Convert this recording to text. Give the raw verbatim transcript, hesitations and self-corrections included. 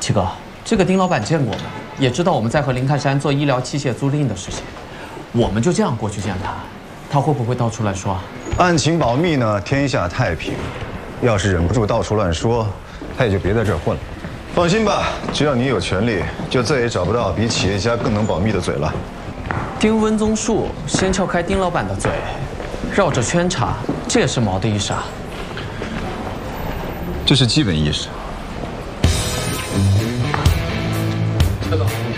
七哥，这个丁老板见过我们，也知道我们在和林泰山做医疗器械租赁的事情，我们就这样过去见他，他会不会到处乱说？ 案情保密呢，天下太平。要是忍不住到处乱说，他也就别在这儿混了。放心吧，只要你有权利，就再也找不到比企业家更能保密的嘴了。 丁文宗树先撬开丁老板的嘴，绕着圈查，这也是毛的意识啊。 这是基本意识。 这个。